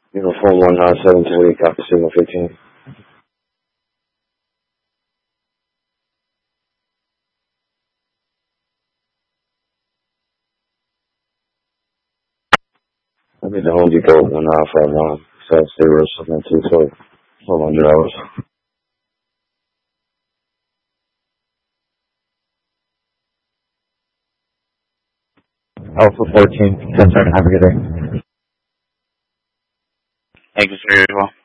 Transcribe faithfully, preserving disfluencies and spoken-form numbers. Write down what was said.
Uniform one nine seven two eight, copy signal fifteen. I'm at the Home Depot one nine five one, South State Road, seven two twelve, four hundred hours. Alpha fourteen, ten seven, have a good day. Thank you, sir, as well.